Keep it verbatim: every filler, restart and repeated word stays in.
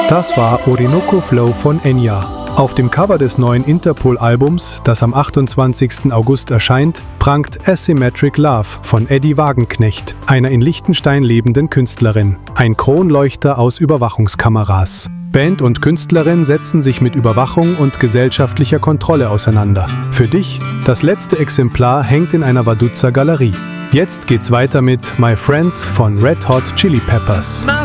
Das war Orinoco Flow von Enya. Auf dem Cover des neuen Interpol-Albums, das am achtundzwanzigsten August erscheint, prangt Asymmetric Love von Eddie Wagenknecht, einer in Liechtenstein lebenden Künstlerin. Ein Kronleuchter aus Überwachungskameras. Band und Künstlerin setzen sich mit Überwachung und gesellschaftlicher Kontrolle auseinander. Für dich, das letzte Exemplar hängt in einer Vaduzza Galerie. Jetzt geht's weiter mit My Friends von Red Hot Chili Peppers. My